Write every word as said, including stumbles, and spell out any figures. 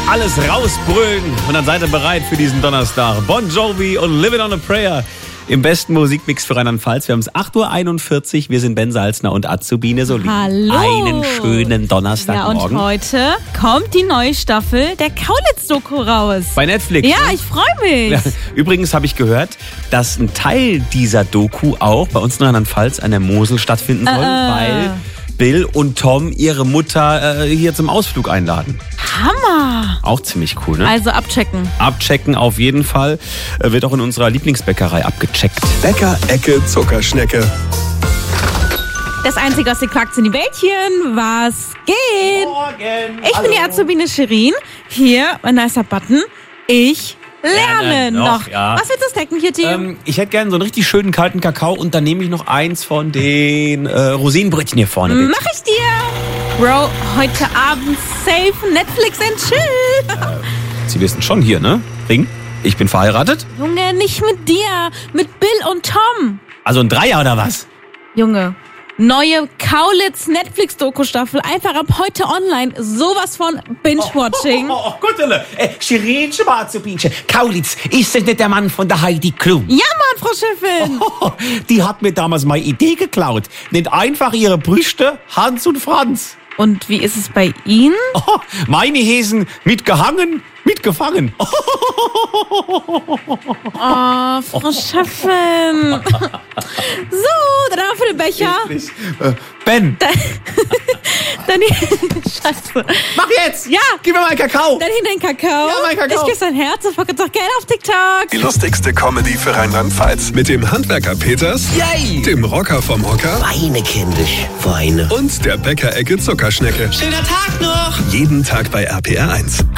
alles rausbrüllen. Und dann seid ihr bereit für diesen Donnerstag. Bon Jovi und Living on a Prayer im besten Musikmix für Rheinland-Pfalz. Wir haben es acht Uhr einundvierzig. Wir sind Ben Salzner und Azubine Solin. Hallo. Einen schönen Donnerstagmorgen. Ja, und heute kommt die neue Staffel der Kaulitz-Doku raus. Bei Netflix. Ja, ne? ich freue mich. Ja, übrigens habe ich gehört, dass ein Teil dieser Doku auch bei uns in Rheinland-Pfalz an der Mosel stattfinden soll, Äh. weil Bill und Tom ihre Mutter äh, hier zum Ausflug einladen. Hammer. Auch ziemlich cool, ne? Also abchecken. Abchecken auf jeden Fall. Äh, wird auch in unserer Lieblingsbäckerei abgecheckt. Bäcker-Ecke Zuckerschnecke. Das Einzige, was dir quackt, sind die Bällchen. Was geht? Morgen. Ich bin die Azubine Shirin. Hier, mein nicer Button. Ich lerne Lernen noch. noch, ja. Was willst du snacken hier, Team? Ähm, ich hätte gerne so einen richtig schönen kalten Kakao und dann nehme ich noch eins von den äh, Rosinenbrötchen hier vorne. Bitte. Mach ich dir. Bro, heute Abend safe Netflix and chill. Sie wissen schon hier, ne? Ring, ich bin verheiratet. Junge, nicht mit dir. Mit Bill und Tom. Also ein Dreier oder was? Junge, neue Kaulitz-Netflix-Doku-Staffel. Einfach ab heute online. Sowas von Binge-Watching. Oh, oh, gut, äh, Shirin Schwarzubinchen. Kaulitz, ist das nicht der Mann von der Heidi Klum? Ja, Mann, Frau Chefin. Oh, die hat mir damals meine Idee geklaut. Nennt einfach ihre Brüste Hans und Franz. Und wie ist es bei Ihnen? Oh, meine Häsen mitgehangen, mitgefangen. Oh, Oh, Frau Chefin. So, dann haben wir den Becher. äh, Ben, Dann Scheiße. mach jetzt! Ja. Gib mir mal einen Kakao! Dann hin den Kakao. Ja, mein Kakao. Ich küsse dein Herz und verkaufe doch Geld auf TikTok. Die lustigste Comedy für Rheinland-Pfalz. Mit dem Handwerker Peters, Yay! dem Rocker vom Hocker Weine, kindisch, Weine. und der Bäcker-Ecke Zuckerschnecke. Schöner Tag noch! Jeden Tag bei R P R eins.